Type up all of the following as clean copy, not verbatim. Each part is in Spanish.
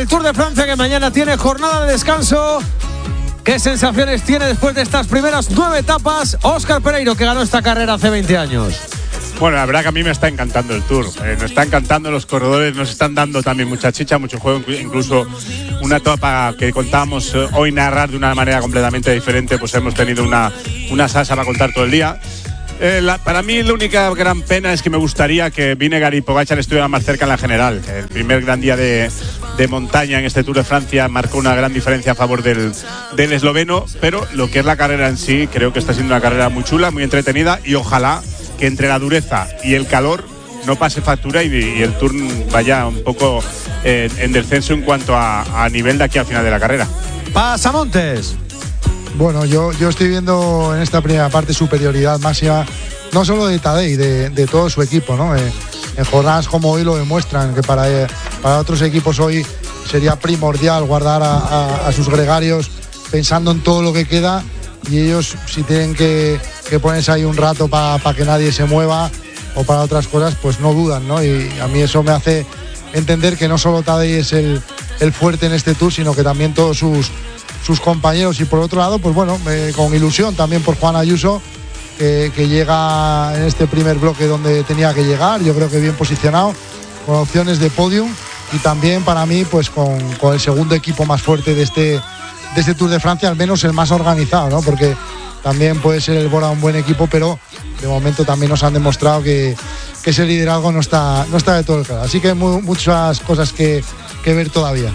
el Tour de Francia, que mañana tiene jornada de descanso. ¿Qué sensaciones tiene después de estas primeras 9 etapas Óscar Pereiro, que ganó esta carrera hace 20 años? Bueno, la verdad que a mí me está encantando el Tour. Nos está encantando, los corredores nos están dando también mucha chicha, mucho juego. Incluso una etapa que contábamos hoy narrar de una manera completamente diferente, pues hemos tenido una salsa para contar todo el día. Para mí la única gran pena es que me gustaría que Vingegaard y Pogačar estuvieran más cerca en la general. El primer gran día de montaña en este Tour de Francia marcó una gran diferencia a favor del esloveno, pero lo que es la carrera en sí, creo que está siendo una carrera muy chula, muy entretenida, y ojalá que entre la dureza y el calor no pase factura y el Tour vaya un poco en descenso en cuanto a nivel de aquí al final de la carrera. Pasamontes. Bueno, yo estoy viendo en esta primera parte superioridad máxima, no solo de Tadej, de todo su equipo, ¿no? En jornadas como hoy lo demuestran, que para otros equipos hoy sería primordial guardar a sus gregarios pensando en todo lo que queda, y ellos, si tienen que ponerse ahí un rato para que nadie se mueva o para otras cosas, pues no dudan, ¿no? Y a mí eso me hace entender que no solo Tadej es el fuerte en este Tour, sino que también todos sus compañeros. Y por otro lado, pues bueno, con ilusión también por Juan Ayuso, que llega en este primer bloque donde tenía que llegar, yo creo que bien posicionado, con opciones de podium, y también para mí pues con el segundo equipo más fuerte de este Tour de Francia, al menos el más organizado, ¿no? Porque también puede ser el Bora un buen equipo, pero de momento también nos han demostrado que ese liderazgo no está de todo el claro. Así que muchas cosas que ver todavía.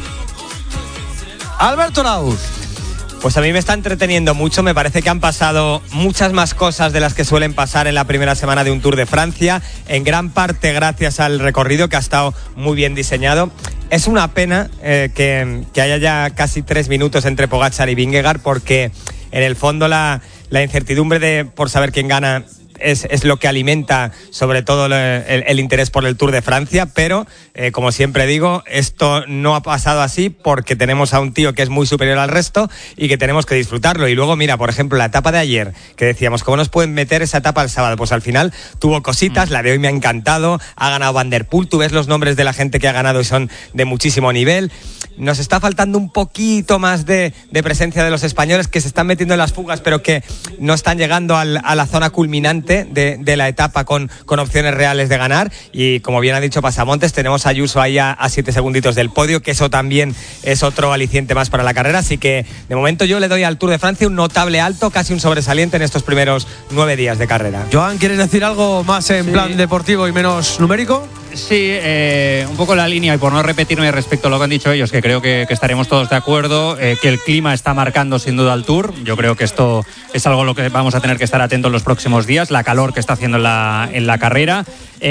Alberto Lauz. Pues a mí me está entreteniendo mucho, me parece que han pasado muchas más cosas de las que suelen pasar en la primera semana de un Tour de Francia, en gran parte gracias al recorrido, que ha estado muy bien diseñado. Es una pena que haya ya casi 3 minutos entre Pogačar y Vingegaard, porque en el fondo la incertidumbre por saber quién gana es lo que alimenta sobre todo el interés por el Tour de Francia, pero como siempre digo, esto no ha pasado así porque tenemos a un tío que es muy superior al resto y que tenemos que disfrutarlo. Y luego mira, por ejemplo, la etapa de ayer, que decíamos, ¿cómo nos pueden meter esa etapa el sábado? Pues al final tuvo cositas, la de hoy me ha encantado, ha ganado Van der Poel, tú ves los nombres de la gente que ha ganado y son de muchísimo nivel. Nos está faltando un poquito más de presencia de los españoles, que se están metiendo en las fugas pero que no están llegando a la zona culminante de la etapa con opciones reales de ganar. Y como bien ha dicho Pasamontes, tenemos a Ayuso ahí a 7 segunditos del podio, que eso también es otro aliciente más para la carrera. Así que de momento yo le doy al Tour de Francia un notable alto, casi un sobresaliente en estos primeros 9 días de carrera. Joan, ¿quieres decir algo más en plan deportivo y menos numérico? Sí, un poco la línea, y por no repetirme respecto a lo que han dicho ellos, que creo que estaremos todos de acuerdo, que el clima está marcando sin duda al Tour. Yo creo que esto es algo a lo que vamos a tener que estar atentos los próximos días, la calor que está haciendo en la carrera.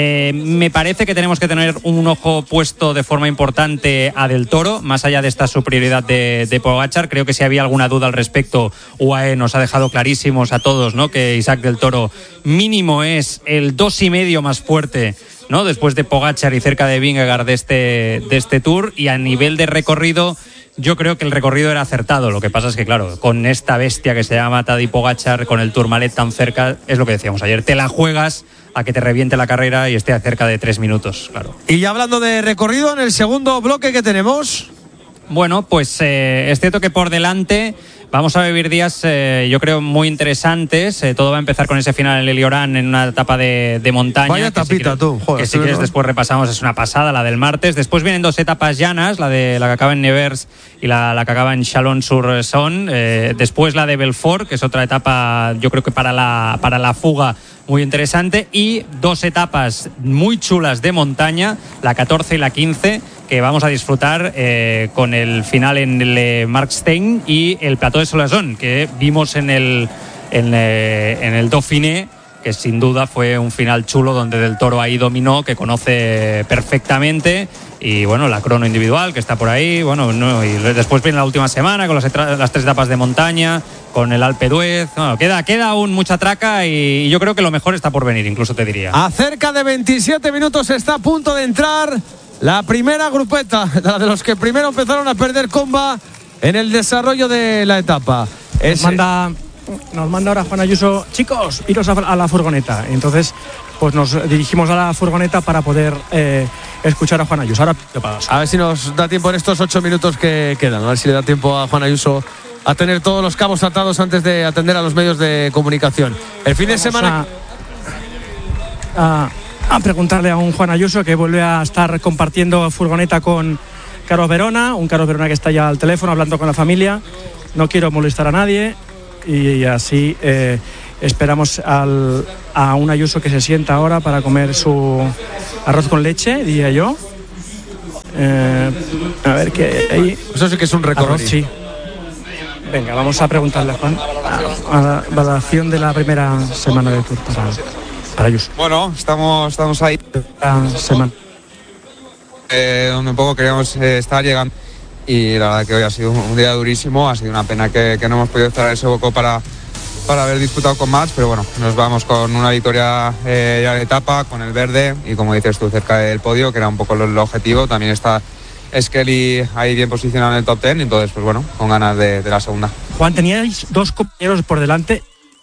Me parece que tenemos que tener un ojo puesto de forma importante a Del Toro, más allá de esta superioridad de Pogačar. Creo que si había alguna duda al respecto, UAE nos ha dejado clarísimos a todos, ¿no?, que Isaac Del Toro mínimo es el 2,5 más fuerte, ¿no?, después de Pogačar y cerca de Vingegaard de este Tour. Y a nivel de recorrido, yo creo que el recorrido era acertado. Lo que pasa es que, claro, con esta bestia que se llama Tadej Pogačar, con el Tourmalet tan cerca, es lo que decíamos ayer, te la juegas a que te reviente la carrera y esté a cerca de 3 minutos, claro. Y ya hablando de recorrido, en el segundo bloque que tenemos... Bueno, pues es cierto que por delante vamos a vivir días, yo creo, muy interesantes. Todo va a empezar con ese final en el Orán, en una etapa de montaña. Vaya tapita, tú. Joder, que si quieres después repasamos, es una pasada, la del martes. Después vienen 2 etapas llanas, la que acaba en Nevers y la que acaba en Chalon-sur-Saône. Después la de Belfort, que es otra etapa, yo creo que para la fuga muy interesante. Y 2 etapas muy chulas de montaña, la 14 y la 15, que vamos a disfrutar con el final en el Markstein y el Plateau de Soissons, que vimos en el Dauphiné, que sin duda fue un final chulo donde Del Toro ahí dominó, que conoce perfectamente. Y bueno, la crono individual que está por ahí, bueno, no, y después viene la última semana con las 3 etapas de montaña, con el Alpe d'Huez. Bueno, queda aún mucha traca y yo creo que lo mejor está por venir, incluso te diría. A cerca de 27 minutos está a punto de entrar la primera grupeta, la de los que primero empezaron a perder comba en el desarrollo de la etapa. Nos manda ahora Juan Ayuso, chicos, iros a la furgoneta. Entonces pues nos dirigimos a la furgoneta para poder escuchar a Juan Ayuso. Ahora a ver si nos da tiempo en estos 8 minutos que quedan, a ver si le da tiempo a Juan Ayuso a tener todos los cabos atados antes de atender a los medios de comunicación. El fin de semana a preguntarle a un Juan Ayuso que vuelve a estar compartiendo furgoneta con Carlos Verona, un Carlos Verona que está ya al teléfono hablando con la familia. No quiero molestar a nadie y así esperamos a un Ayuso que se sienta ahora para comer su arroz con leche, diría yo. A ver qué hay. Eso sí que es un recorrido. Arroz, sí. Venga, vamos a preguntarle a Juan a la valoración de la primera semana de Tour para Ayuso. Bueno, estamos ahí. Semana. Donde un poco queríamos estar llegando. Y la verdad que hoy ha sido un día durísimo. Ha sido una pena que no hemos podido estar en ese hueco para haber disputado con Mats, pero bueno, nos vamos con una victoria ya de etapa, con el verde y como dices tú, cerca del podio, que era un poco el objetivo. También está Skelly ahí bien posicionado en el top 10, entonces pues bueno, con ganas de la segunda. Juan, teníais 2 compañeros por delante,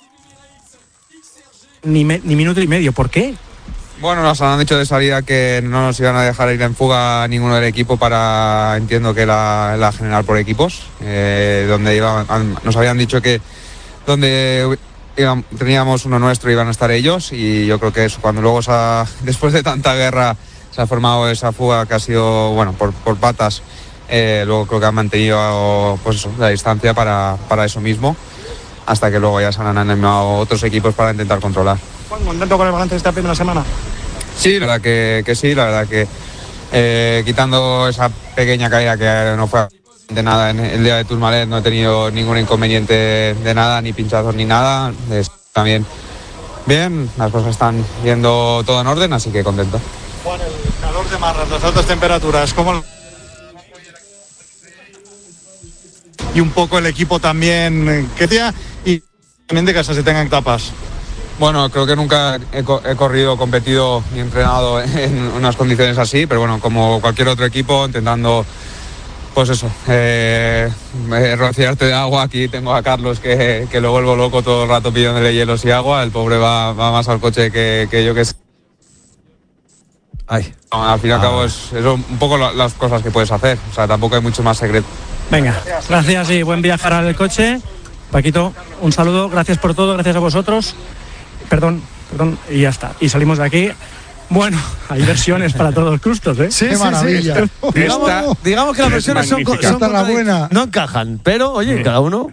ni minuto y medio, ¿por qué? Bueno, nos han dicho de salida que no nos iban a dejar ir en fuga ninguno del equipo para, entiendo que la general por equipos, donde nos habían dicho que donde teníamos uno nuestro iban a estar ellos, y yo creo que eso, cuando luego después de tanta guerra se ha formado esa fuga que ha sido, bueno, por patas, luego creo que han mantenido pues eso, la distancia para eso mismo, hasta que luego ya se han animado otros equipos para intentar controlar. Juan, ¿contento con el balance de esta primera semana? Sí, la verdad que sí, la verdad que quitando esa pequeña caída que no fue de nada en el día de Tourmalet, no he tenido ningún inconveniente de nada, ni pinchazos ni nada. También bien, las cosas están yendo todo en orden, así que contento. Juan, el calor de Marras, las altas temperaturas, ¿cómo? Y un poco el equipo también, ¿qué día? Y también de casa se tengan etapas. Bueno, creo que nunca he corrido, competido ni entrenado en unas condiciones así, pero bueno, como cualquier otro equipo, intentando, pues eso, rociarte de agua. Aquí tengo a Carlos que lo vuelvo loco todo el rato pidiéndole hielos y agua. El pobre va más al coche que yo que sé. Ay. Al fin y al cabo es un poco las cosas que puedes hacer, o sea, tampoco hay mucho más secreto. Venga, gracias y buen viaje al coche. Paquito, un saludo, gracias por todo, gracias a vosotros. Perdón, y ya está. Y salimos de aquí. Bueno, hay versiones para todos los gustos, ¿eh? Sí, qué maravilla. Digamos que las versiones son la buena. No encajan, pero oye, cada uno.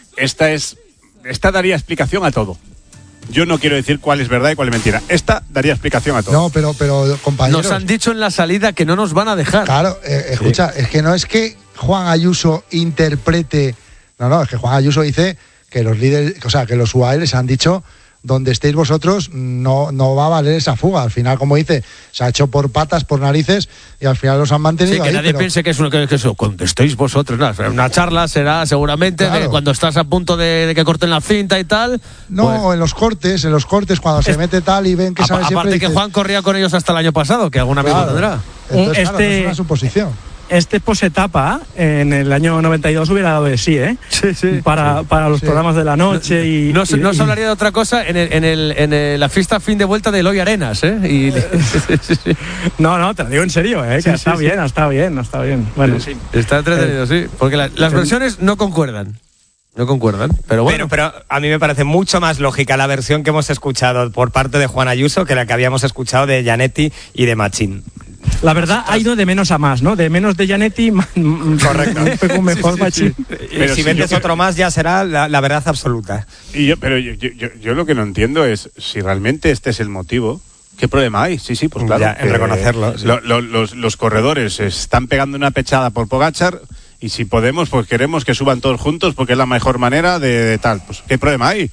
Esta daría explicación a todo. Yo no quiero decir cuál es verdad y cuál es mentira. Esta daría explicación a todo. No, pero compañeros. Nos han dicho en la salida que no nos van a dejar. Claro, escucha, es que no es que Juan Ayuso interprete. No, es que Juan Ayuso dice que los líderes, o sea, que los UAE les han dicho: donde estéis vosotros no va a valer esa fuga. Al final, como dice, se ha hecho por patas, por narices, y al final los han mantenido. Sí, que ahí, nadie piense que es eso, cuando estéis vosotros. No, una charla será seguramente de cuando estás a punto de que corten la cinta y tal. No, pues, en los cortes, cuando se mete tal y ven que sale siempre. Aparte que Juan corría con ellos hasta el año pasado, que algún amigo tendrá. Entonces, claro, es una suposición. Este posetapa en el año 92 hubiera dado de sí, ¿eh? Sí. Para los programas de la noche y... No se hablaría de otra cosa en la fiesta fin de vuelta de Eloy Arenas, ¿eh? No, te lo digo en serio, ¿eh? Que está bien. Bueno, sí. Está entretenido, sí. Porque las versiones no concuerdan. No concuerdan, pero bueno. Pero a mí me parece mucho más lógica la versión que hemos escuchado por parte de Juan Ayuso que la que habíamos escuchado de Gianetti y de Machín. La verdad ha ido de menos a más, ¿no? De menos de Gianetti, correcto. Mejor Machín. Pero si vendes otro más ya será la verdad absoluta. Pero yo lo que no entiendo es si realmente este es el motivo. ¿Qué problema hay? Sí, pues claro. Ya, en reconocerlo. Sí. Los corredores están pegando una pechada por Pogačar y si podemos, pues queremos que suban todos juntos porque es la mejor manera de tal. Pues ¿qué problema hay?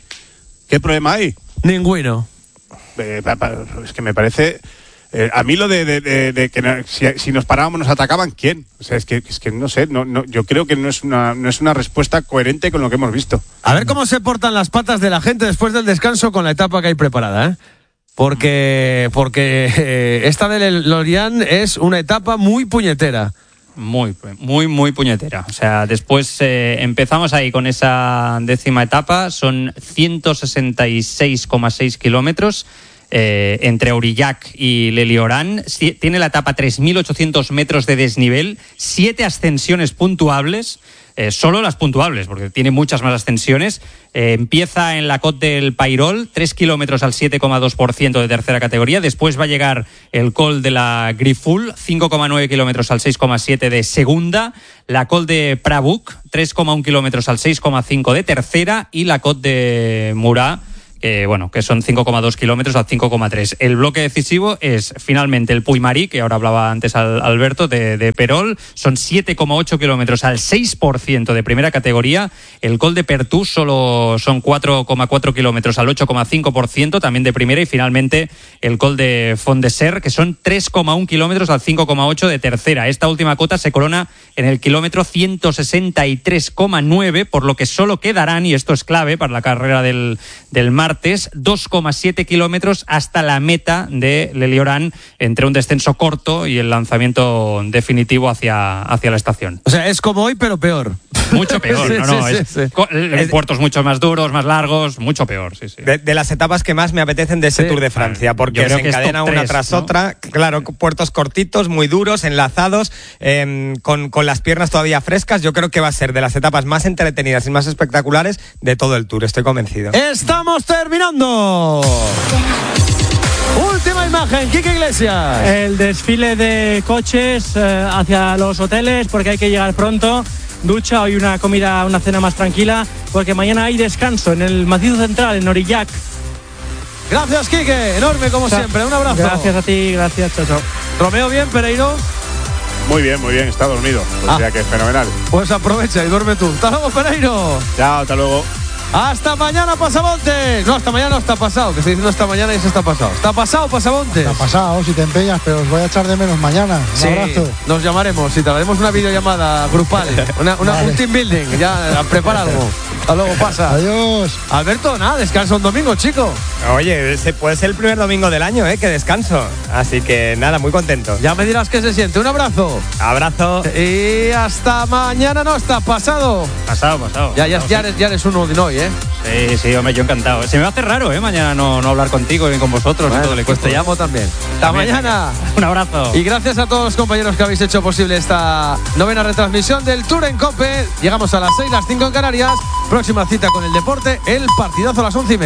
Ninguno. Es que me parece... a mí lo de que si nos parábamos nos atacaban, ¿quién? O sea, es que no sé, yo creo que no es una respuesta coherente con lo que hemos visto. A ver cómo se portan las patas de la gente después del descanso con la etapa que hay preparada, ¿eh? Porque esta del Lorient es una etapa muy puñetera. Muy puñetera. O sea, después empezamos ahí con esa 10ª etapa, son 166,6 kilómetros. entre Aurillac y Leliorán. Tiene la etapa 3.800 metros de desnivel, 7 ascensiones puntuables. Solo las puntuables, porque tiene muchas más ascensiones. Empieza en la Côte del Pairol, 3 kilómetros al 7,2% de tercera categoría. Después va a llegar el Col de la Griful, 5,9 kilómetros al 6,7% de segunda. La Col de Prabuc, 3,1 kilómetros al 6,5% de tercera. Y la Côte de Murat, que son 5,2 kilómetros al 5,3. El bloque decisivo es finalmente el Puy-Marí, que ahora hablaba antes Alberto, de Perol. Son 7,8 kilómetros al 6% de primera categoría. El Col de Pertús solo son 4,4 kilómetros al 8,5% también de primera. Y finalmente el Col de Font de Ser, que son 3,1 kilómetros al 5,8% de tercera. Esta última cota se corona en el kilómetro 163,9, por lo que solo quedarán, y esto es clave para la carrera del martes, 2,7 kilómetros hasta la meta de Leliorán, entre un descenso corto y el lanzamiento definitivo hacia la estación. O sea, es como hoy, pero peor. Mucho peor, sí. Puertos mucho más duros, más largos, mucho peor, sí. De las etapas que más me apetecen de ese Tour de Francia, porque se encadena una tras otra. Claro, puertos cortitos, muy duros, enlazados, con las piernas todavía frescas. Yo creo que va a ser de las etapas más entretenidas y más espectaculares de todo el Tour, estoy convencido. ¡Estamos terminando! Última imagen, Quique Iglesias. El desfile de coches hacia los hoteles, porque hay que llegar pronto. Ducha, hoy una comida, una cena más tranquila, porque mañana hay descanso en el Macizo Central, en Aurillac. Gracias, Quique, enorme como siempre, un abrazo. Gracias a ti, gracias, chao. Romeo, bien, Pereiro. Muy bien, está dormido, o sea que fenomenal. Pues aprovecha y duerme tú. Hasta luego, Pereiro. Chao, hasta luego. Hasta mañana, Pasamontes. No, hasta mañana no está pasado, que estoy diciendo hasta mañana y se está pasado. Está pasado, Pasamontes. Está pasado, si te empeñas, pero os voy a echar de menos mañana. Un abrazo. Nos llamaremos y te haremos una videollamada grupal, un team building, ya prepara algo. Hasta luego, pasa. Adiós. Alberto, nada, descansa un domingo, chico. Oye, puede ser el primer domingo del año, que descanso. Así que nada, muy contento. Ya me dirás qué se siente. Un abrazo. Abrazo. Y hasta mañana, no, está pasado. Pasado. Ya eres uno de hoy, Sí, hombre, yo encantado. Se me va a hacer raro, mañana no hablar contigo y con vosotros. Bueno, y todo el equipo. Te llamo también. Hasta mañana. Un abrazo. Y gracias a todos los compañeros que habéis hecho posible esta novena retransmisión del Tour en COPE. Llegamos a las 6, las 5 en Canarias. Próxima cita con el deporte, el partidazo a las 11:30.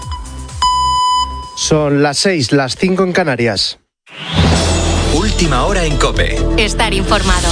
Son las 6, las 5 en Canarias. Última hora en COPE. Estar informado.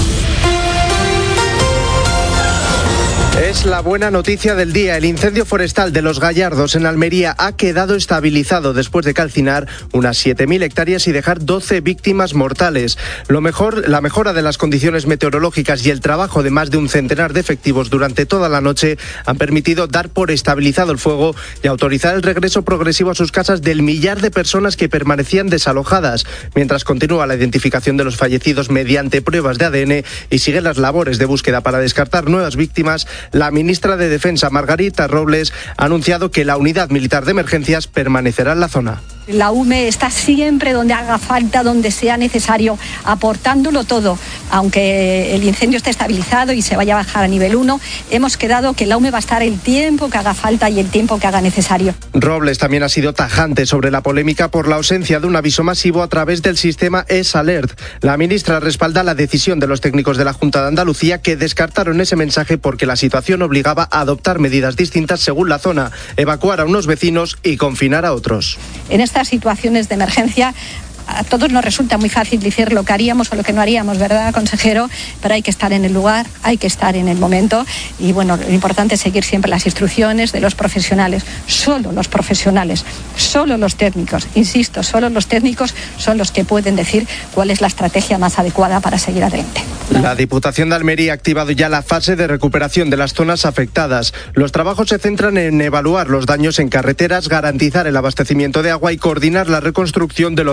Es la buena noticia del día. El incendio forestal de Los Gallardos en Almería ha quedado estabilizado después de calcinar unas 7.000 hectáreas y dejar 12 víctimas mortales. La mejora de las condiciones meteorológicas y el trabajo de más de un centenar de efectivos durante toda la noche han permitido dar por estabilizado el fuego y autorizar el regreso progresivo a sus casas del millar de personas que permanecían desalojadas, mientras continúa la identificación de los fallecidos mediante pruebas de ADN y siguen las labores de búsqueda para descartar nuevas víctimas. La ministra de Defensa, Margarita Robles, ha anunciado que la unidad militar de emergencias permanecerá en la zona. La UME está siempre donde haga falta, donde sea necesario, aportándolo todo. Aunque el incendio esté estabilizado y se vaya a bajar a nivel 1, hemos quedado que la UME va a estar el tiempo que haga falta y el tiempo que haga necesario. Robles también ha sido tajante sobre la polémica por la ausencia de un aviso masivo a través del sistema ES-Alert. La ministra respalda la decisión de los técnicos de la Junta de Andalucía, que descartaron ese mensaje porque la situación obligaba a adoptar medidas distintas según la zona, evacuar a unos vecinos y confinar a otros. En estas situaciones de emergencia a todos nos resulta muy fácil decir lo que haríamos o lo que no haríamos, ¿verdad, consejero? Pero hay que estar en el lugar, hay que estar en el momento y bueno, lo importante es seguir siempre las instrucciones de los profesionales. Solo los profesionales, solo los técnicos, insisto, solo los técnicos son los que pueden decir cuál es la estrategia más adecuada para seguir adelante. La Diputación de Almería ha activado ya la fase de recuperación de las zonas afectadas. Los trabajos se centran en evaluar los daños en carreteras, garantizar el abastecimiento de agua y coordinar la reconstrucción de los municipios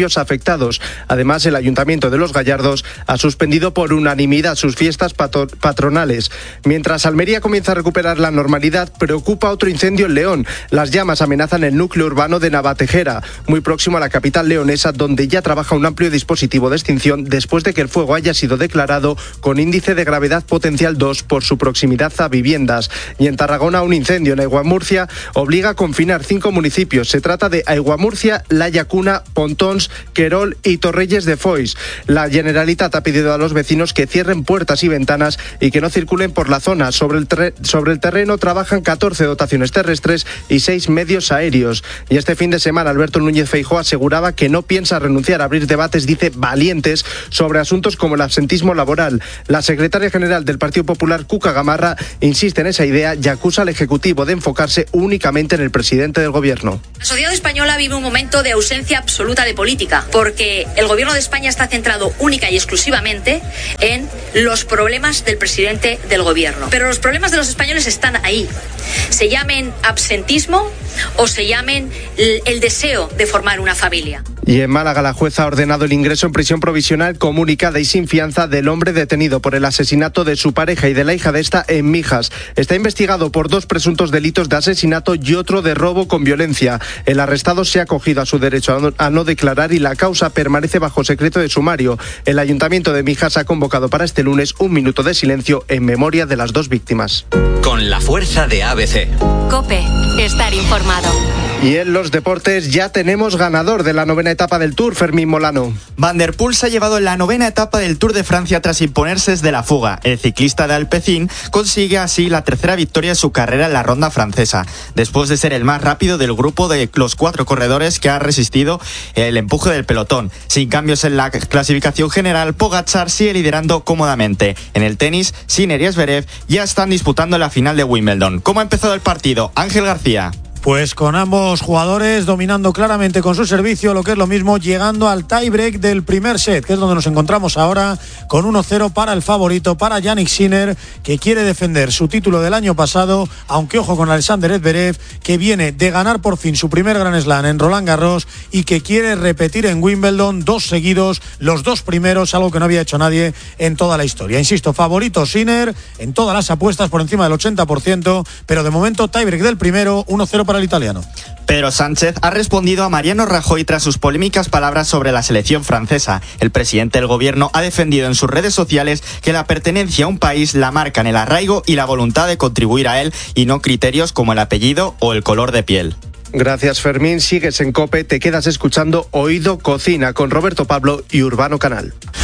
municipios afectados. Además, el Ayuntamiento de Los Gallardos ha suspendido por unanimidad sus fiestas patronales. Mientras Almería comienza a recuperar la normalidad, preocupa otro incendio en León. Las llamas amenazan el núcleo urbano de Navatejera, muy próximo a la capital leonesa, donde ya trabaja un amplio dispositivo de extinción después de que el fuego haya sido declarado con índice de gravedad potencial 2 por su proximidad a viviendas. Y en Tarragona, un incendio en Aiguamurcia obliga a confinar 5 municipios. Se trata de Aiguamurcia, La Llacuna, Pontons, Querol y Torrelles de Foix. La Generalitat ha pedido a los vecinos que cierren puertas y ventanas y que no circulen por la zona. Sobre el terreno trabajan 14 dotaciones terrestres y 6 medios aéreos. Y este fin de semana Alberto Núñez Feijóo aseguraba que no piensa renunciar a abrir debates, dice, valientes sobre asuntos como el absentismo laboral. La secretaria general del Partido Popular, Cuca Gamarra, insiste en esa idea y acusa al Ejecutivo de enfocarse únicamente en el presidente del Gobierno. La sociedad española vive un momento de ausencia absoluta de política, porque el Gobierno de España está centrado única y exclusivamente en los problemas del presidente del Gobierno. Pero los problemas de los españoles están ahí. Se llamen absentismo o se llamen el deseo de formar una familia. Y en Málaga, la jueza ha ordenado el ingreso en prisión provisional comunicada y sin fianza del hombre detenido por el asesinato de su pareja y de la hija de esta en Mijas. Está investigado por 2 presuntos delitos de asesinato y otro de robo con violencia. El arrestado se ha acogido a su derecho a no declarar y la causa permanece bajo secreto de sumario. El Ayuntamiento de Mijas ha convocado para este lunes un minuto de silencio en memoria de las 2 víctimas. Con la fuerza de ABC. COPE. Estar informado. Y en los deportes ya tenemos ganador de la 9ª etapa del Tour, Fermín Molano. Van der Poel se ha llevado la 9ª etapa del Tour de Francia tras imponerse desde la fuga. El ciclista de Alpecin consigue así la 3ª victoria de su carrera en la ronda francesa, después de ser el más rápido del grupo de los 4 corredores que ha resistido el empuje del pelotón. Sin cambios en la clasificación general, Pogačar sigue liderando cómodamente. En el tenis, Sinner y Zverev ya están disputando la final de Wimbledon. ¿Cómo ha empezado el partido? Ángel García. Pues con ambos jugadores dominando claramente con su servicio, lo que es lo mismo, llegando al tiebreak del primer set, que es donde nos encontramos ahora, con 1-0 para el favorito, para Jannik Sinner, que quiere defender su título del año pasado, aunque ojo con Alexander Zverev, que viene de ganar por fin su primer Grand Slam en Roland Garros y que quiere repetir en Wimbledon 2 seguidos, los 2 primeros, algo que no había hecho nadie en toda la historia. Insisto, favorito Sinner en todas las apuestas por encima del 80%, pero de momento tiebreak del primero, 1-0 para el italiano. Pedro Sánchez ha respondido a Mariano Rajoy tras sus polémicas palabras sobre la selección francesa. El presidente del gobierno ha defendido en sus redes sociales que la pertenencia a un país la marcan el arraigo y la voluntad de contribuir a él y no criterios como el apellido o el color de piel. Gracias, Fermín. Sigues en COPE, te quedas escuchando Oído Cocina con Roberto Pablo y Urbano Canal.